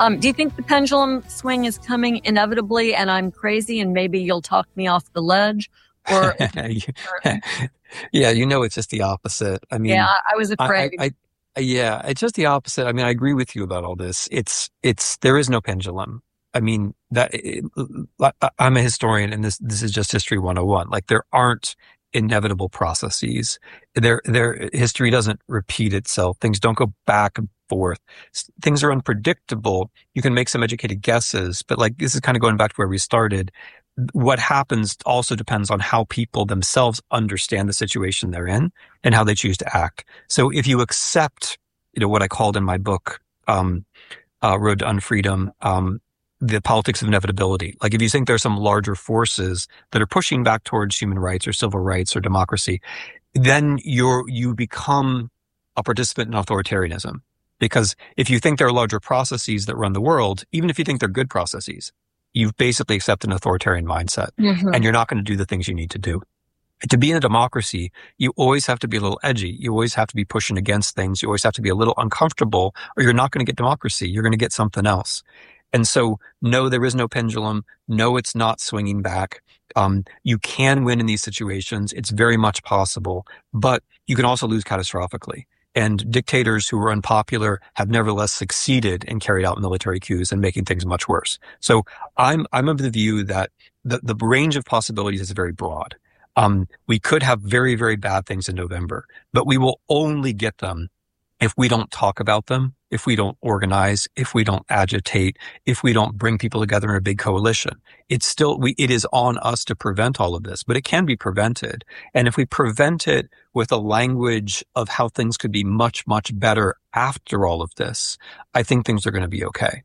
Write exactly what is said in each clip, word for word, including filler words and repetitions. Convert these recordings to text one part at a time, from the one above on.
Um, do you think the pendulum swing is coming inevitably and I'm crazy and maybe you'll talk me off the ledge? Or, or Yeah, you know, it's just the opposite. I yeah, mean, I, I was I, afraid. I, I, yeah, it's just the opposite. I mean, I agree with you about all this. It's, it's, there is no pendulum. I mean, that it, I- I'm a historian and this, this is just history one oh one. Like there aren't inevitable processes. There, there, history doesn't repeat itself. Things don't go back and forth. S- Things are unpredictable. You can make some educated guesses, but like this is kind of going back to where we started. What happens also depends on how people themselves understand the situation they're in and how they choose to act. So if you accept, you know, what I called in my book, um, uh, Road to Unfreedom, um, the politics of inevitability. Like if you think there's some larger forces that are pushing back towards human rights or civil rights or democracy, then you're, you become a participant in authoritarianism. Because if you think there are larger processes that run the world, even if you think they're good processes, you've basically accepted an authoritarian mindset Mhm. and you're not going to do the things you need to do. To be in a democracy, you always have to be a little edgy. You always have to be pushing against things. You always have to be a little uncomfortable or you're not going to get democracy. You're going to get something else. And so, no, there is no pendulum. No, it's not swinging back. Um, you can win in these situations. It's very much possible, but you can also lose catastrophically. And dictators who are unpopular have nevertheless succeeded in carrying out military coups and making things much worse. So I'm, I'm of the view that the, the range of possibilities is very broad. Um, we could have very, very bad things in November, but we will only get them if we don't talk about them, if we don't organize, if we don't agitate, if we don't bring people together in a big coalition. It's still, we, it is on us to prevent all of this, but it can be prevented. And if we prevent it with a language of how things could be much, much better after all of this, I think things are going to be okay.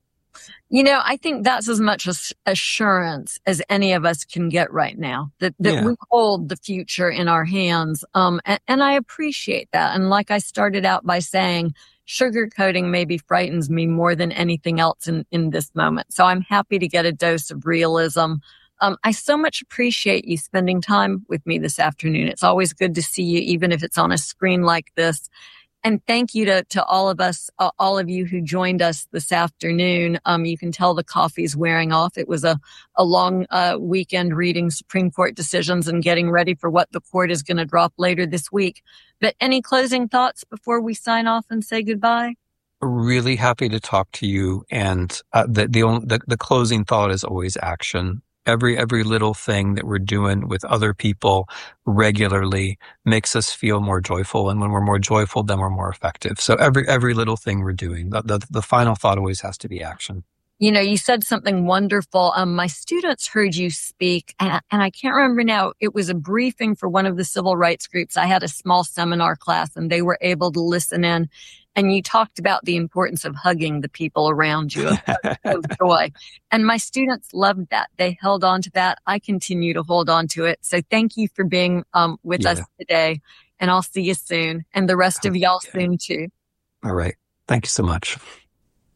You know, I think that's as much as assurance as any of us can get right now, that, that Yeah. we hold the future in our hands. Um, and, and I appreciate that. And like I started out by saying, sugarcoating maybe frightens me more than anything else in, in this moment. So I'm happy to get a dose of realism. Um, I so much appreciate you spending time with me this afternoon. It's always good to see you, even if it's on a screen like this. And thank you to, to all of us, uh, all of you who joined us this afternoon. Um, you can tell the coffee's wearing off. It was a, a long, uh, weekend reading Supreme Court decisions and getting ready for what the court is going to drop later this week. But any closing thoughts before we sign off and say goodbye? Really happy to talk to you. And uh, the, the, only, the, the closing thought is always action. Every, every little thing that we're doing with other people regularly makes us feel more joyful. And when we're more joyful, then we're more effective. So every, every little thing we're doing, the, the, the final thought always has to be action. You know, you said something wonderful. Um, my students heard you speak, and, and I can't remember now. It was a briefing for one of the civil rights groups. I had a small seminar class, and they were able to listen in. And you talked about the importance of hugging the people around you, of, of joy. And my students loved that. They held on to that. I continue to hold on to it. So thank you for being um, with Yeah. us today. And I'll see you soon. And the rest of y'all Okay. soon, too. All right. Thank you so much.